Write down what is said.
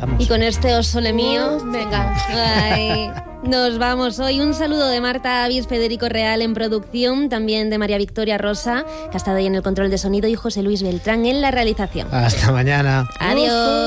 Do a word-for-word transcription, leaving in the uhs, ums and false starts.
cantamos. Y con este Os Sole Mío, venga. Ay, nos vamos hoy. Un saludo de Marta Avis, Federico Real en producción, también de María Victoria Rosa, que ha estado ahí en el control de sonido, y José Luis Beltrán en la realización. Hasta mañana. Adiós.